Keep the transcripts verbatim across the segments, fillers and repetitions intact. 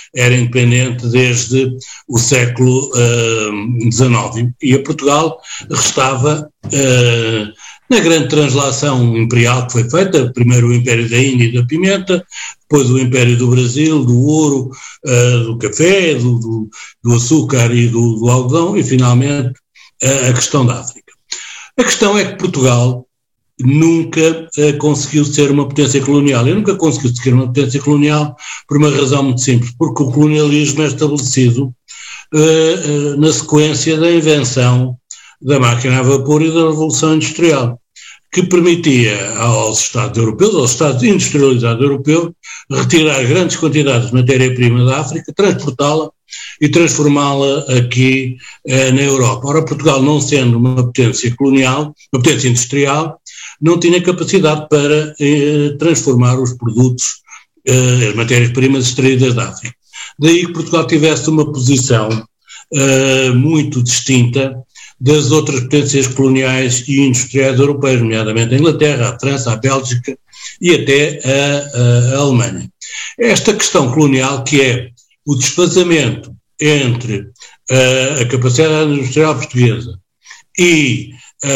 era independente desde o século dezenove, e a Portugal restava, uh, na grande translação imperial que foi feita, primeiro o Império da Índia e da Pimenta, depois o Império do Brasil, do ouro, uh, do café, do, do, do açúcar e do, do algodão, e finalmente uh, a questão da África. A questão é que Portugal nunca uh, conseguiu ser uma potência colonial. E nunca conseguiu ser uma potência colonial por uma razão muito simples, porque o colonialismo é estabelecido uh, uh, na sequência da invenção da máquina a vapor e da Revolução Industrial, que permitia aos Estados europeus, aos Estados industrializados europeus, retirar grandes quantidades de matéria-prima da África, transportá-la e transformá-la aqui eh, na Europa. Ora, Portugal, não sendo uma potência colonial, uma potência industrial, não tinha capacidade para eh, transformar os produtos, eh, as matérias-primas extraídas da África. Daí que Portugal tivesse uma posição eh, muito distinta das outras potências coloniais e industriais europeias, nomeadamente a Inglaterra, a França, a Bélgica e até a, a, a Alemanha. Esta questão colonial, que é o desfazamento entre uh, a capacidade industrial portuguesa e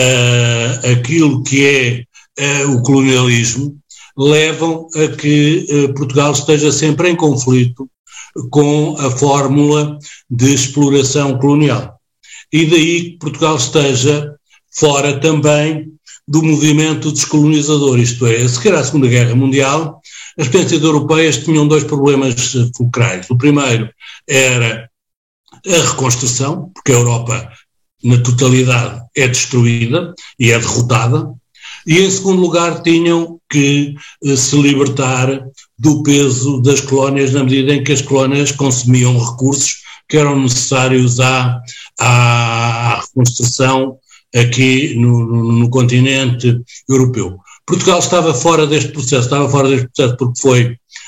uh, aquilo que é uh, o colonialismo, levam a que uh, Portugal esteja sempre em conflito com a fórmula de exploração colonial. E daí que Portugal esteja fora também do movimento descolonizador, isto é, a seguir à Segunda Guerra Mundial, as potências europeias tinham dois problemas fulcrais. O primeiro era a reconstrução, porque a Europa, na totalidade, é destruída e é derrotada, e em segundo lugar tinham que eh, se libertar do peso das colónias, na medida em que as colónias consumiam recursos que eram necessários à, à reconstrução aqui no, no, no continente europeu. Portugal estava fora deste processo, estava fora deste processo porque foi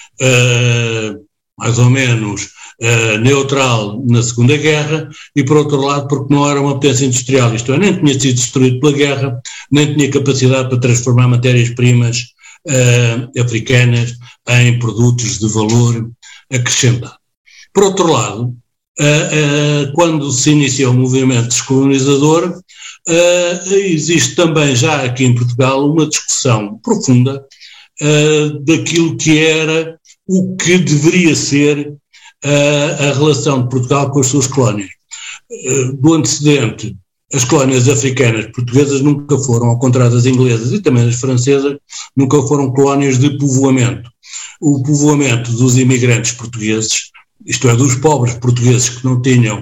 uh, mais ou menos uh, neutral na Segunda Guerra, e por outro lado porque não era uma potência industrial, isto é, nem tinha sido destruído pela guerra, nem tinha capacidade para transformar matérias-primas uh, africanas em produtos de valor acrescentado. Por outro lado, Uh, uh, quando se inicia o movimento descolonizador, uh, existe também já aqui em Portugal uma discussão profunda uh, daquilo que era o que deveria ser uh, a relação de Portugal com as suas colónias. Uh, do antecedente, as colónias africanas portuguesas nunca foram, ao contrário das inglesas e também das francesas, nunca foram colónias de povoamento. O povoamento dos imigrantes portugueses, isto é, dos pobres portugueses que não tinham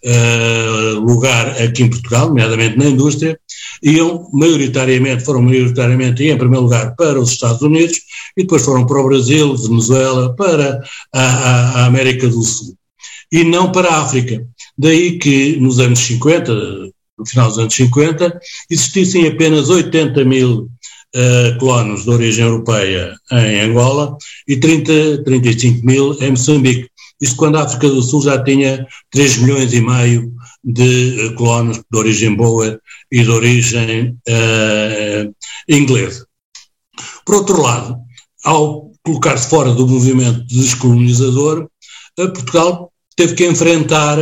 uh, lugar aqui em Portugal, nomeadamente na indústria, iam maioritariamente, foram maioritariamente, em primeiro lugar, para os Estados Unidos, e depois foram para o Brasil, Venezuela, para a, a, a América do Sul, e não para a África. Daí que nos anos cinquenta, no final dos anos cinquenta, existissem apenas oitenta mil uh, colonos de origem europeia em Angola e trinta, trinta e cinco mil em Moçambique. Isto quando a África do Sul já tinha três milhões e meio de uh, colonos de origem boa e de origem uh, inglesa. Por outro lado, ao colocar-se fora do movimento descolonizador, uh, Portugal teve que enfrentar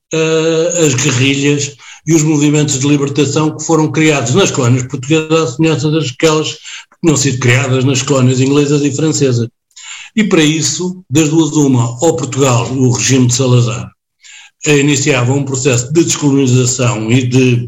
uh, as guerrilhas e os movimentos de libertação que foram criados nas colónias portuguesas, à semelhança daquelas que tinham sido criadas nas colónias inglesas e francesas. E para isso, das duas uma, ou Portugal, o regime de Salazar, iniciava um processo de descolonização e de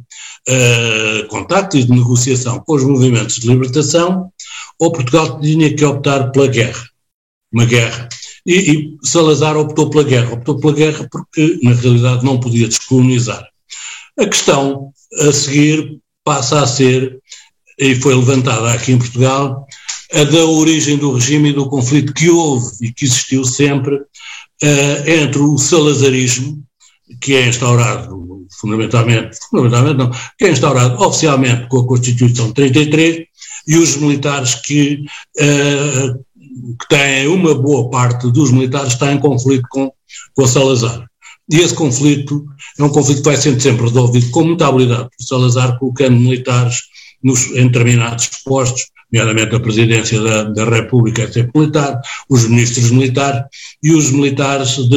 uh, contacto e de negociação com os movimentos de libertação, ou Portugal tinha que optar pela guerra, uma guerra. E, e Salazar optou pela guerra, optou pela guerra porque, na realidade, não podia descolonizar. A questão a seguir passa a ser, e foi levantada aqui em Portugal, a da origem do regime e do conflito que houve e que existiu sempre uh, entre o salazarismo, que é instaurado fundamentalmente, fundamentalmente não, que é instaurado oficialmente com a Constituição de trinta e três, e os militares que, uh, que têm, uma boa parte dos militares está em conflito com, com o Salazar. E esse conflito é um conflito que vai sendo sempre resolvido com muita habilidade por Salazar, colocando militares nos, em determinados postos, nomeadamente a presidência da, da República é sempre militar, os ministros militares e os militares de